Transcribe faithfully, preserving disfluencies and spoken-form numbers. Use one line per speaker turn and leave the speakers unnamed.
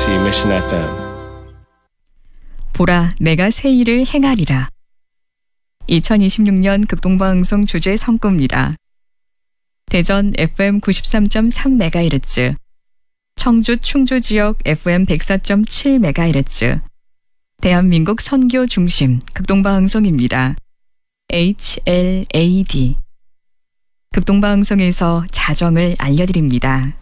케이비씨 Mission 에프엠.
보라, 내가 새 일을 행하리라. 이천이십육 년 극동방송 주제 선구입니다. 대전 에프엠 구십삼 점 삼 메가헤르츠, 청주 충주 지역 에프엠 백사 점 칠 메가헤르츠, 대한민국 선교 중심 극동방송입니다. 에이치엘에이디. 극동방송에서 자정을 알려드립니다.